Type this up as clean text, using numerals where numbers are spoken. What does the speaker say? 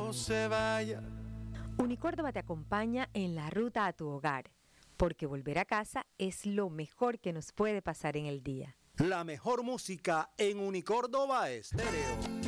no se vaya. Unicórdoba te acompaña en la ruta a tu hogar, porque volver a casa es lo mejor que nos puede pasar en el día. La mejor música en Unicórdoba Estéreo.